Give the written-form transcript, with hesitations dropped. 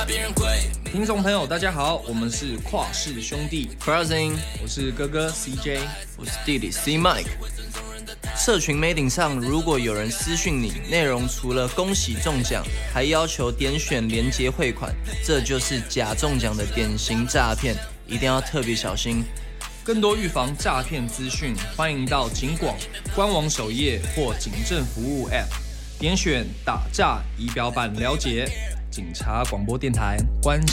听众朋友，大家好，我们是跨世兄弟 Crossing， 我是哥哥 CJ， 我是弟弟 C Mike。社群媒体上，如果有人私讯你，内容除了恭喜中奖，还要求点选连结汇款，这就是假中奖的典型诈骗，一定要特别小心。 更多预防诈骗资讯，欢迎到警广官网首页或警政服务 App， 点选打诈仪表板了解。警察广播电台关